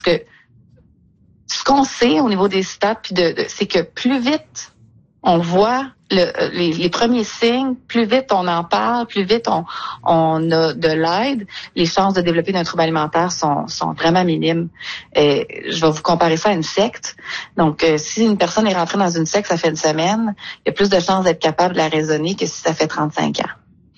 que ce qu'on sait au niveau des stats, puis c'est que plus vite on voit les premiers signes, plus vite on en parle, plus vite on a de l'aide, les chances de développer un trouble alimentaire sont vraiment minimes. Je vais vous comparer ça à une secte. Donc, si une personne est rentrée dans une secte, ça fait une semaine, il y a plus de chances d'être capable de la raisonner que si ça fait 35 ans.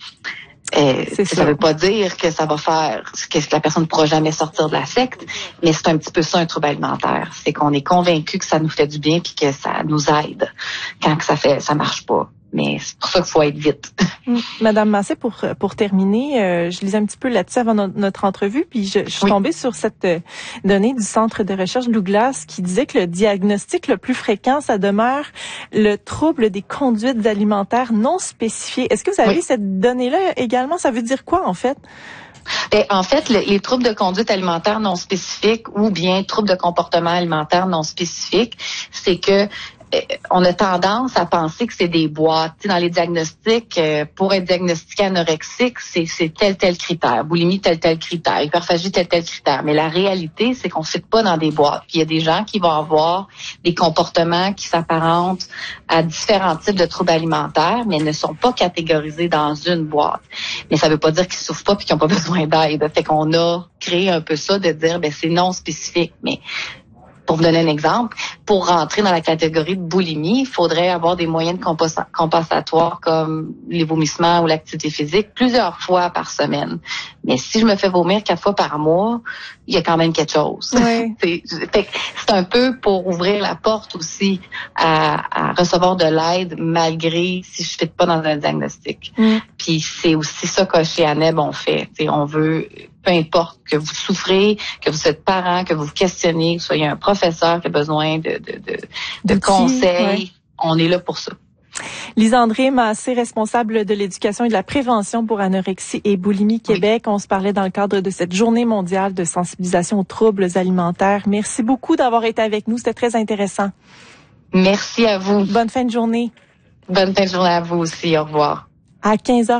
Ça veut pas dire que ça va faire que la personne ne pourra jamais sortir de la secte, mais c'est un petit peu ça un trouble alimentaire. C'est qu'on est convaincu que ça nous fait du bien puis que ça nous aide quand que ça marche pas. Mais c'est pour ça qu'il faut être vite. Madame Massé, pour terminer, je lisais un petit peu là-dessus avant notre entrevue, puis je suis tombée sur cette donnée du Centre de recherche Douglas qui disait que le diagnostic le plus fréquent, ça demeure le trouble des conduites alimentaires non spécifiées. Est-ce que vous avez cette donnée-là également? Ça veut dire quoi, en fait? En fait, les troubles de conduite alimentaire non spécifiques ou bien troubles de comportement alimentaire non spécifiques, c'est que on a tendance à penser que c'est des boîtes. Dans les diagnostics, pour être diagnostiqué anorexique, c'est tel critère, boulimie tel critère, hyperphagie tel critère. Mais la réalité, c'est qu'on ne fit pas dans des boîtes. Puis il y a des gens qui vont avoir des comportements qui s'apparentent à différents types de troubles alimentaires, mais ne sont pas catégorisés dans une boîte. Mais ça veut pas dire qu'ils souffrent pas puis qu'ils n'ont pas besoin d'aide. Fait qu'on a créé un peu ça de dire c'est non spécifique. Mais pour vous donner un exemple, pour rentrer dans la catégorie de boulimie, il faudrait avoir des moyens compensatoires comme les vomissements ou l'activité physique plusieurs fois par semaine. Mais si je me fais vomir 4 fois par mois, il y a quand même quelque chose. Oui. C'est un peu pour ouvrir la porte aussi à recevoir de l'aide malgré si je ne fit pas dans un diagnostic. Puis c'est aussi ça que chez ANEB on fait. On veut, peu importe que vous souffrez, que vous êtes parent, que vous vous questionnez, que vous soyez un professeur qui a besoin de conseils, on est là pour ça. Lisandre Massé, responsable de l'éducation et de la prévention pour anorexie et boulimie Québec. On se parlait dans le cadre de cette journée mondiale de sensibilisation aux troubles alimentaires. Merci beaucoup d'avoir été avec nous. C'était très intéressant. Merci à vous. Bonne fin de journée. Bonne fin de journée à vous aussi. Au revoir. À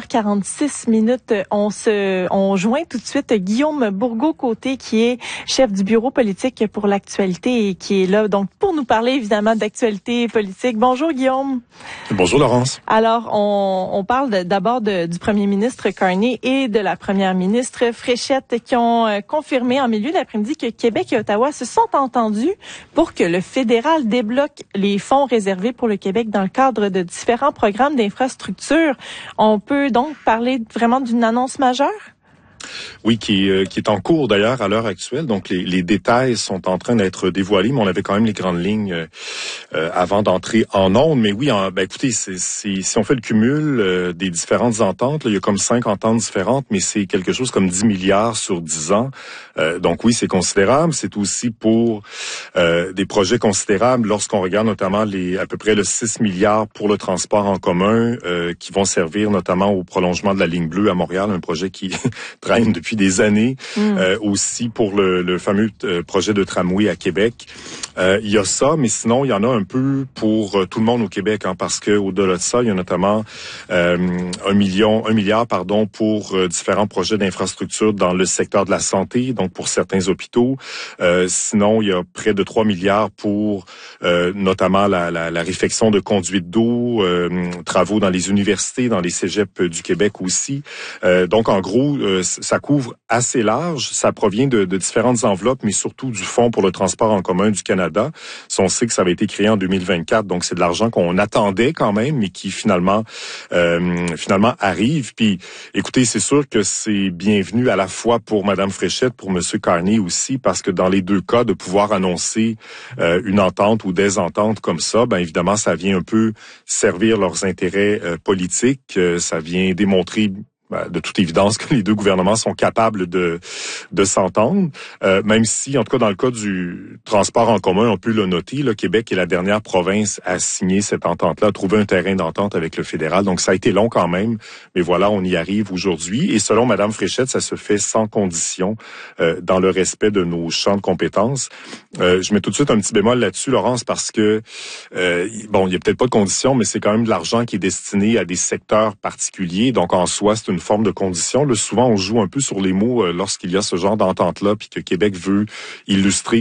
15h46, on joint tout de suite Guillaume Bourgault-Côté, qui est chef du bureau politique pour l'actualité et qui est là donc pour nous parler évidemment d'actualité politique. Bonjour Guillaume. Bonjour Laurence. Alors, on parle d'abord du premier ministre Carney et de la première ministre Fréchette qui ont confirmé en milieu d'après-midi que Québec et Ottawa se sont entendus pour que le fédéral débloque les fonds réservés pour le Québec dans le cadre de différents programmes d'infrastructure. On peut donc parler vraiment d'une annonce majeure? Oui, qui est en cours d'ailleurs à l'heure actuelle. Donc les détails sont en train d'être dévoilés, mais on avait quand même les grandes lignes avant d'entrer en ondes. Mais oui, écoutez, si on fait le cumul des différentes ententes, là, il y a comme 5 ententes différentes, mais c'est quelque chose comme 10 milliards sur 10 ans. Donc oui, c'est considérable. C'est aussi pour des projets considérables lorsqu'on regarde notamment à peu près le 6 milliards pour le transport en commun qui vont servir notamment au prolongement de la ligne bleue à Montréal, un projet qui traîne depuis des années, aussi pour le fameux projet de tramway à Québec. Il y a ça, mais sinon, il y en a un peu pour tout le monde au Québec, parce que au-delà de ça, il y a notamment 1 milliard pour différents projets d'infrastructure dans le secteur de la santé, donc pour certains hôpitaux. Sinon, il y a près de 3 milliards pour notamment la réfection de conduites d'eau, travaux dans les universités, dans les cégeps du Québec aussi. Donc, en gros, ça couvre assez large. Ça provient de différentes enveloppes, mais surtout du Fonds pour le transport en commun du Canada. On sait que ça avait été créé en 2024, donc c'est de l'argent qu'on attendait quand même, mais qui finalement arrive. Puis, écoutez, c'est sûr que c'est bienvenu à la fois pour Madame Fréchette, pour Monsieur Carney aussi, parce que dans les deux cas, de pouvoir annoncer une entente ou des ententes comme ça, évidemment, ça vient un peu servir leurs intérêts politiques. Ça vient démontrer de toute évidence que les deux gouvernements sont capables de s'entendre, même si, en tout cas, dans le cas du transport en commun, on peut le noter, le Québec est la dernière province à signer cette entente-là, à trouver un terrain d'entente avec le fédéral. Donc, ça a été long quand même, mais voilà, on y arrive aujourd'hui. Et selon Madame Fréchette, ça se fait sans condition, dans le respect de nos champs de compétences. Je mets tout de suite un petit bémol là-dessus, Laurence, parce que, il y a peut-être pas de conditions, mais c'est quand même de l'argent qui est destiné à des secteurs particuliers. Donc, en soi, c'est une forme de condition. Là, souvent, on joue un peu sur les mots lorsqu'il y a ce genre d'entente-là, puis que Québec veut illustrer